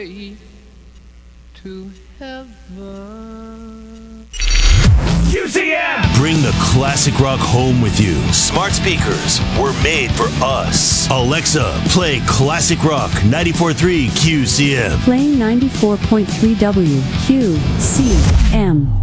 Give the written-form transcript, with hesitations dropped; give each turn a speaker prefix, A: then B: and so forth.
A: to heaven.
B: QCM!
C: Bring the classic rock home with you. Smart speakers were made for us. Alexa, play classic rock 94.3 QCM.
D: Playing 94.3 WQCM.